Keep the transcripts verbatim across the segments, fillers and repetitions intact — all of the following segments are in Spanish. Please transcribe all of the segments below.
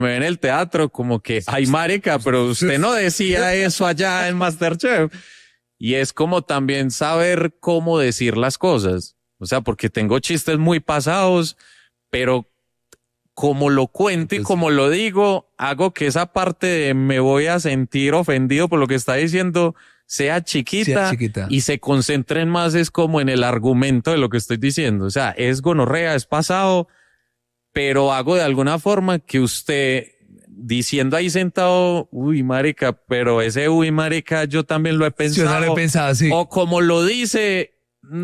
me ve en el teatro como que, ay, marica, pero usted no decía eso allá en MasterChef. Y es como también saber cómo decir las cosas. O sea, porque tengo chistes muy pasados, pero como lo cuento y como lo digo, hago que esa parte de me voy a sentir ofendido por lo que está diciendo sea chiquita, sea chiquita. Y se concentren más es como en el argumento de lo que estoy diciendo. O sea, es gonorrea, es pasado, pero hago de alguna forma que usted diciendo ahí sentado, uy, marica, pero ese uy, marica, yo también lo he pensado. Yo no lo he pensado, sí. O como lo dice,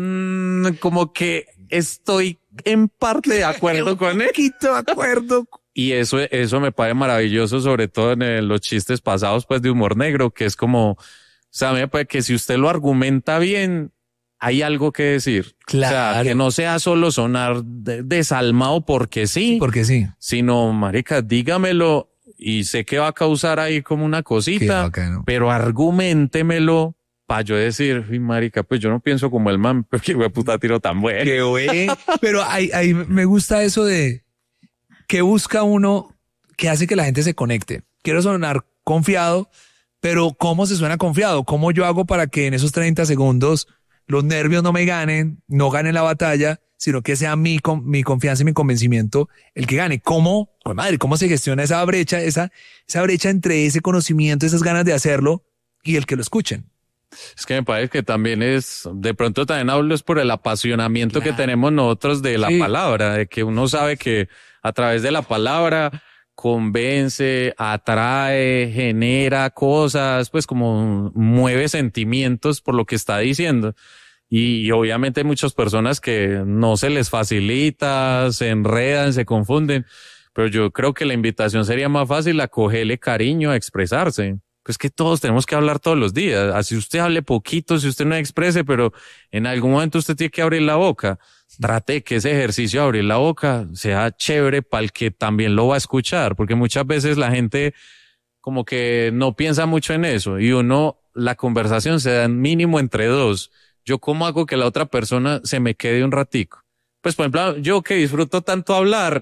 mmm, como que estoy en parte de acuerdo con él. De acuerdo. Y eso, eso me parece maravilloso, sobre todo en el, los chistes pasados, pues, de humor negro, que es como, o sea, me parece que si usted lo argumenta bien, hay algo que decir. Claro. O sea, que no sea solo sonar de, desalmado porque sí. Porque sí. Sino, marica, dígamelo y sé que va a causar ahí como una cosita, pero argumentemelo para yo decir, uy, marica, pues yo no pienso como el man, pero qué güey puta tiro tan bueno. Qué güey. Pero ahí, ahí me gusta eso de que busca uno que hace que la gente se conecte. Quiero sonar confiado, pero ¿cómo se suena confiado? ¿Cómo yo hago para que en esos treinta segundos los nervios no me ganen, no ganen la batalla, sino que sea mi, mi confianza y mi convencimiento el que gane? ¿Cómo, pues madre, cómo se gestiona esa brecha, esa, esa brecha entre ese conocimiento, esas ganas de hacerlo y el que lo escuchen? Es que me parece que también es, de pronto también hablo es por el apasionamiento Claro. que tenemos nosotros de la Sí. palabra, de que uno sabe que a través de la palabra convence, atrae, genera cosas, pues como mueve sentimientos por lo que está diciendo. Y, y obviamente hay muchas personas que no se les facilita, se enredan, se confunden, pero yo creo que la invitación sería más fácil a cogerle cariño, a expresarse. Pues que todos tenemos que hablar todos los días. Así usted hable poquito, si usted no exprese, pero en algún momento usted tiene que abrir la boca. Trate que ese ejercicio de abrir la boca sea chévere para el que también lo va a escuchar, porque muchas veces la gente como que no piensa mucho en eso y uno, la conversación se da mínimo entre dos. Yo cómo hago que la otra persona se me quede un ratico. Pues por ejemplo, yo que disfruto tanto hablar,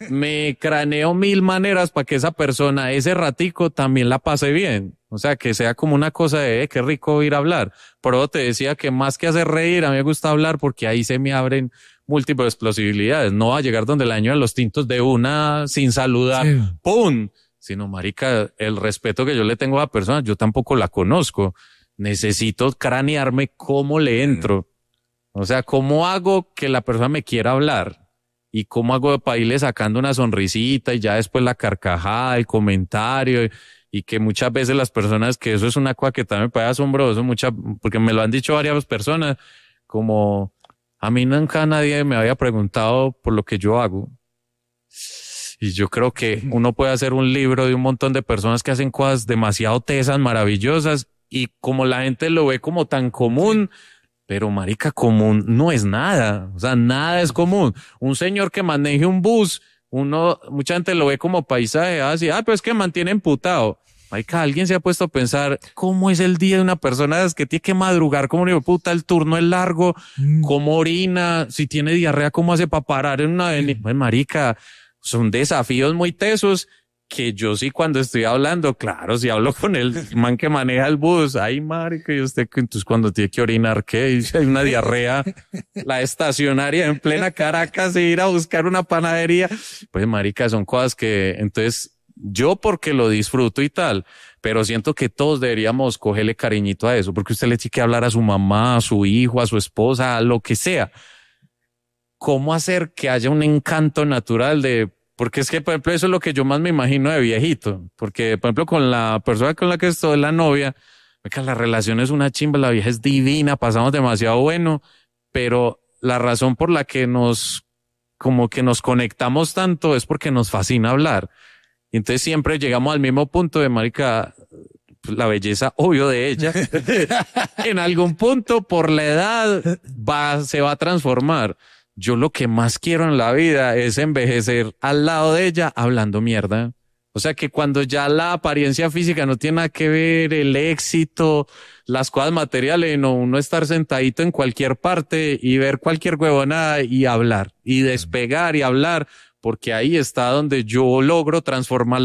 me craneo mil maneras para que esa persona, ese ratico, también la pase bien. O sea, que sea como una cosa de, eh, qué rico ir a hablar. Por eso te decía que más que hacer reír, a mí me gusta hablar porque ahí se me abren múltiples posibilidades. No va a llegar donde el año de los tintos de una sin saludar, Sí. ¡pum! Sino, marica, el respeto que yo le tengo a la persona, yo tampoco la conozco. Necesito cranearme cómo le entro. O sea, ¿cómo hago que la persona me quiera hablar? ¿Y cómo hago para irle sacando una sonrisita y ya después la carcajada, el comentario? Y, y que muchas veces las personas, que eso es una cosa que también me parece asombroso, mucha, porque me lo han dicho varias personas, como a mí nunca nadie me había preguntado por lo que yo hago. Y yo creo que uno puede hacer un libro de un montón de personas que hacen cosas demasiado tesas, maravillosas, y como la gente lo ve como tan común, pero marica, común no es nada. O sea, nada es común. Un señor que maneje un bus, uno, mucha gente lo ve como paisaje, así, ah, pero es que mantiene emputado. Marica, alguien se ha puesto a pensar cómo es el día de una persona que tiene que madrugar, como digo, puta, el turno es largo, Mm. cómo orina, si tiene diarrea, cómo hace para parar en una avenida. Pues marica, son desafíos muy tesos que yo sí cuando estoy hablando, claro, si hablo con el man que maneja el bus, ay marica, y usted, entonces cuando tiene que orinar, ¿qué? Y si hay una diarrea, la estacionaria en plena Caracas e ir a buscar una panadería, pues marica, son cosas que, entonces, yo porque lo disfruto y tal, pero siento que todos deberíamos cogerle cariñito a eso, porque usted le tiene que hablar a su mamá, a su hijo, a su esposa, a lo que sea. ¿Cómo hacer que haya un encanto natural de, porque es que, por ejemplo, eso es lo que yo más me imagino de viejito, porque, por ejemplo, con la persona con la que estoy, la novia, que la relación es una chimba, la vieja es divina, pasamos demasiado bueno, pero la razón por la que nos, como que nos conectamos tanto es porque nos fascina hablar. Y entonces siempre llegamos al mismo punto de, marica, la belleza, obvio, de ella, en algún punto, por la edad, va, se va a transformar. Yo lo que más quiero en la vida es envejecer al lado de ella hablando mierda. O sea que cuando ya la apariencia física no tiene nada que ver, el éxito, las cosas materiales, no, uno estar sentadito en cualquier parte y ver cualquier huevonada y hablar y despegar y hablar, porque ahí está donde yo logro transformar